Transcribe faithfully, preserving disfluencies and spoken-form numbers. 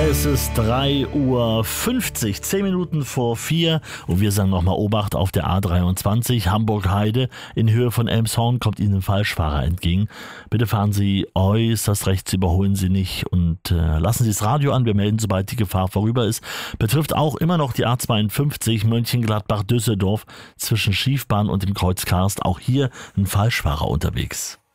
Es ist drei Uhr fünfzig, zehn Minuten vor vier und wir sagen nochmal Obacht auf der A dreiundzwanzig Hamburg-Heide. In Höhe von Elmshorn kommt Ihnen ein Falschfahrer entgegen. Bitte fahren Sie äußerst rechts, überholen Sie nicht und äh, lassen Sie das Radio an. Wir melden, sobald die Gefahr vorüber ist. Betrifft auch immer noch die A zweiundfünfzig Mönchengladbach-Düsseldorf zwischen Schiefbahn und dem Kreuz Karst. Auch hier ein Falschfahrer unterwegs.